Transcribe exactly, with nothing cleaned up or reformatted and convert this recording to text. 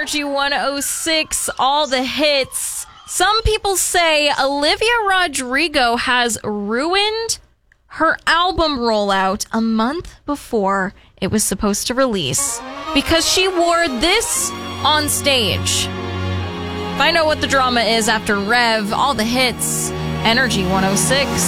Energy one oh six, all the hits. Some people say Olivia Rodrigo has ruined her album rollout a month before it was supposed to release because she wore this on stage. Find out what the drama is after Rev, all the hits, Energy one oh six.